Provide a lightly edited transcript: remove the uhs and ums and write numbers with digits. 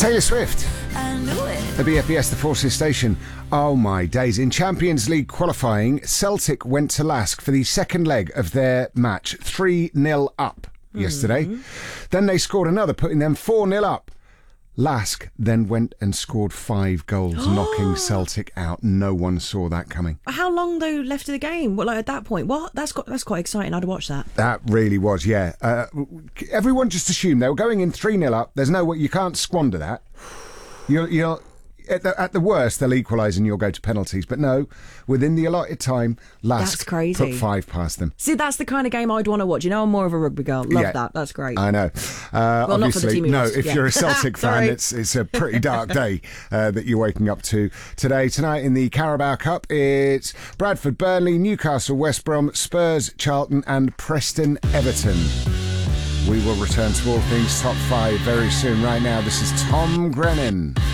Taylor Swift. I knew it. The BFBS, the Forces Station. Oh my days. In Champions League qualifying, Celtic went to Lask for the second leg of their match, 3-0 up yesterday. Then they scored another, putting them 4-0 up. Lask then went and scored 5 goals, knocking Celtic out. No one saw that coming. How long though left of the game? Well, like at that point, what? That's quite exciting. I'd watch that. That really was, yeah. Everyone just assumed they were going in 3-0 up. There's no way, you can't squander that. You'll at the worst, they'll equalise and you'll go to penalties. But no, within the allotted time, That's Lask crazy. put 5 past them. See, that's the kind of game I'd want to watch. You know, I'm more of a rugby girl. Love Yeah. that. That's great. I know. Not for the Obviously, team we no, lost. if Yeah. you're a Celtic fan, Sorry. it's a pretty dark day that you're waking up to today. Tonight in the Carabao Cup, it's Bradford, Burnley, Newcastle, West Brom, Spurs, Charlton and Preston, Everton. We will return to all things top 5 very soon. Right now, this is Tom Grennan.